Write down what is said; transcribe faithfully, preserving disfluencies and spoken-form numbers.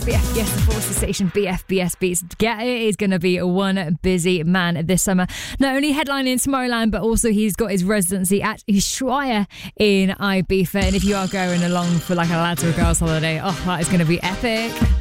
B F B S, the Forces Station, B F B S Beats. Get it is going to be one busy man this summer. Not only headlining in Tomorrowland, but also he's got his residency at Ushuaia in Ibiza. And if you are going along for like a lads or a girls holiday, oh, that is going to be epic.